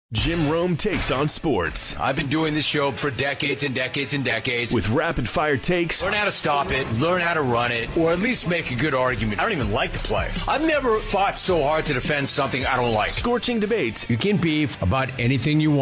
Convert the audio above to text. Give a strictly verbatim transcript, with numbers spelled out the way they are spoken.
Jim Rome takes on sports. I've been doing this show for decades and decades and decades. With rapid-fire takes. Learn how to stop it, learn how to run it, or at least make a good argument. I don't even like to play. I've never fought so hard to defend something I don't like. Scorching debates. You can beef about anything you want.